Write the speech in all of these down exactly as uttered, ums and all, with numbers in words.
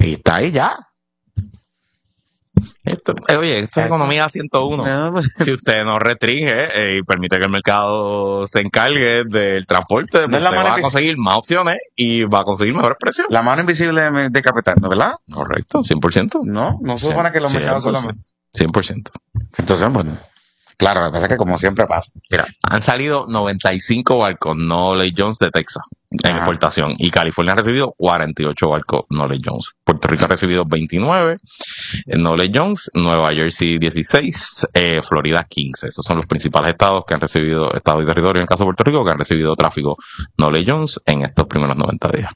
y está ahí ya. Esto, eh, oye, esto es economía ciento uno. No, si usted no restringe eh, y permite que el mercado se encargue del transporte, pues no usted va a conseguir más opciones y va a conseguir mejores precios. La mano invisible de Capitán, ¿verdad? Correcto, cien por ciento. No, no se supone que los mercados solamente. cien por ciento. Entonces, bueno. Claro, lo que pasa es que como siempre pasa. Mira, han salido noventa y cinco barcos Knowledge Jones de Texas en Ajá. exportación y California ha recibido cuarenta y ocho barcos Knowledge Jones. Puerto Rico ha recibido veintinueve Knowledge Jones, Nueva Jersey dieciséis, eh, Florida quince. Esos son los principales estados que han recibido, estados y territorios en el caso de Puerto Rico, que han recibido tráfico Knowledge Jones en estos primeros noventa días.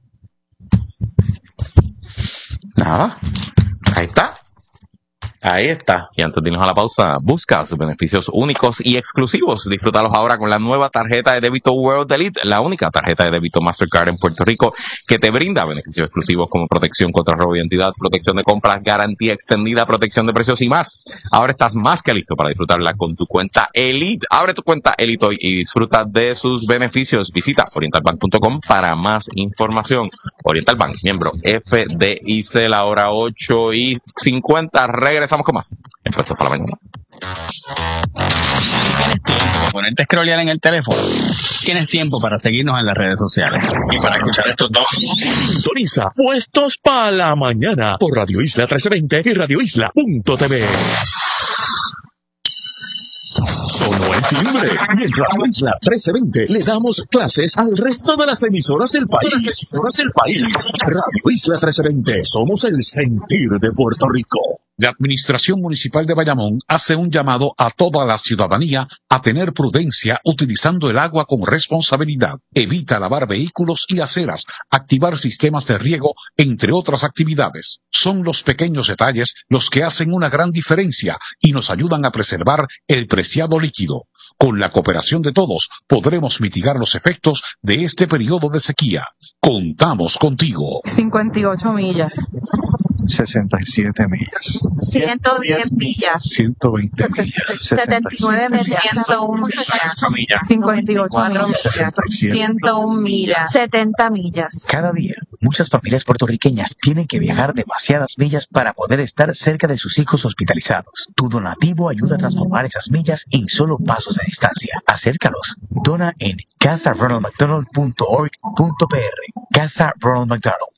Nada, ahí está. Ahí está. Y antes de irnos a la pausa, busca sus beneficios únicos y exclusivos. Disfrútalos ahora con la nueva tarjeta de débito World Elite, la única tarjeta de débito Mastercard en Puerto Rico que te brinda beneficios exclusivos como protección contra robo de identidad, protección de compras, garantía extendida, protección de precios y más. Ahora estás más que listo para disfrutarla con tu cuenta Elite. Abre tu cuenta Elite hoy y disfruta de sus beneficios. Visita oriental bank punto com para más información. Oriental Bank, miembro F D I C, la hora ocho y cincuenta. Regresamos con más. Entonces, para la mañana. Tienes tiempo para ponerte a scrollear en el teléfono. Tienes tiempo para seguirnos en las redes sociales. Y para escuchar estos dos. Sintoniza Puestos para la Mañana por Radio Isla trece veinte y radio isla punto t v. Sonó el timbre y en Radio Isla trece veinte le damos clases al resto de las emisoras del país. Las emisoras del país. Radio Isla trece veinte, somos el sentir de Puerto Rico. La Administración Municipal de Bayamón hace un llamado a toda la ciudadanía a tener prudencia utilizando el agua con responsabilidad. Evita lavar vehículos y aceras, activar sistemas de riego, entre otras actividades. Son los pequeños detalles los que hacen una gran diferencia y nos ayudan a preservar el preciado líquido. Con la cooperación de todos, podremos mitigar los efectos de este periodo de sequía. Contamos contigo. cincuenta y ocho millas. sesenta y siete millas. ciento diez millas. ciento veinte millas. setenta y nueve millas. ciento uno millas. cincuenta y ocho millas. ciento uno millas. setenta millas. Cada día, muchas familias puertorriqueñas tienen que viajar demasiadas millas para poder estar cerca de sus hijos hospitalizados. Tu donativo ayuda a transformar esas millas en solo pasos de distancia. Acércalos. Dona en casa ronald mcdonald punto org punto p r. Casa Ronald McDonald.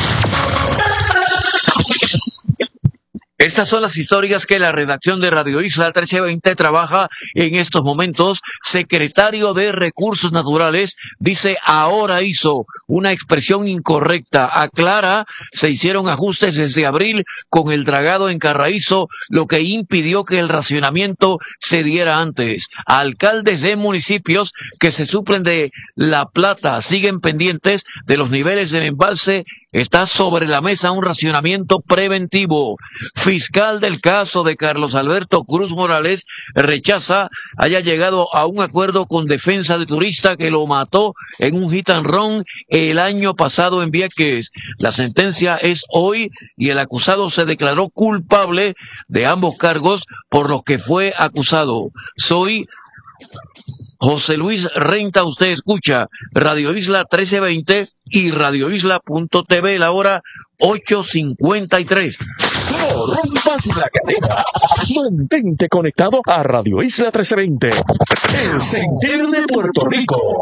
Estas son las historias que la redacción de Radio Isla trece veinte trabaja en estos momentos. Secretario de Recursos Naturales dice ahora hizo una expresión incorrecta. Aclara, se hicieron ajustes desde abril con el dragado en Carraízo, lo que impidió que el racionamiento se diera antes. Alcaldes de municipios que se suplen de La Plata siguen pendientes de los niveles del embalse. Está sobre la mesa un racionamiento preventivo. Fiscal del caso de Carlos Alberto Cruz Morales rechaza haya llegado a un acuerdo con defensa de turista que lo mató en un hit and run el año pasado en Vieques. La sentencia es hoy y el acusado se declaró culpable de ambos cargos por los que fue acusado. Soy José Luis Renta, usted escucha Radio Isla trece veinte y radio isla punto t v, la hora ocho cincuenta y tres. No rompas la cadena. Mantente conectado a Radio Isla trece veinte. El sentir de Puerto Rico.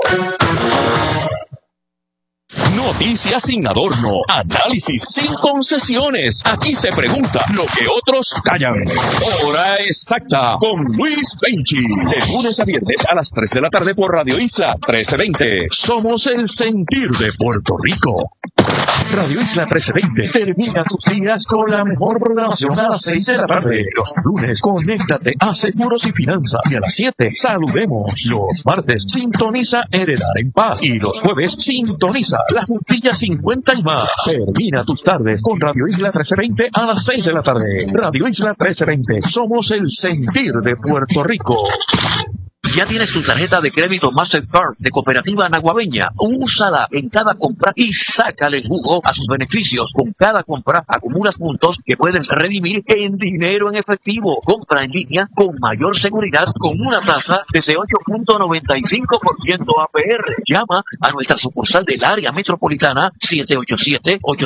Noticias sin adorno, análisis sin concesiones. Aquí se pregunta lo que otros callan. Hora exacta con Luis Benchi. De lunes a viernes a las tres de la tarde por Radio Isla trece veinte. Somos el sentir de Puerto Rico. Radio Isla trece veinte termina tus días con la mejor programación a las seis de la tarde. Los lunes, conéctate a Seguros y Finanzas. Y a las siete, saludemos. Los martes, sintoniza Heredar en Paz. Y los jueves, sintoniza La Juntilla cincuenta y más. Termina tus tardes con Radio Isla trece veinte a las seis de la tarde. Radio Isla trece veinte. Somos el sentir de Puerto Rico. Ya tienes tu tarjeta de crédito Mastercard de Cooperativa Naguabeña. Úsala en cada compra y sácale el jugo a sus beneficios. Con cada compra acumulas puntos que puedes redimir en dinero en efectivo. Compra en línea con mayor seguridad con una tasa desde ocho punto noventa y cinco por ciento A P R. Llama a nuestra sucursal del área metropolitana siete ocho siete, ocho